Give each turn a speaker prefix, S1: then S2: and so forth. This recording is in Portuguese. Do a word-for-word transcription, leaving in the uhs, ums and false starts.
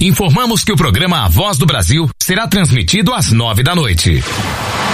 S1: Informamos que o programa A Voz do Brasil será transmitido às nove da noite.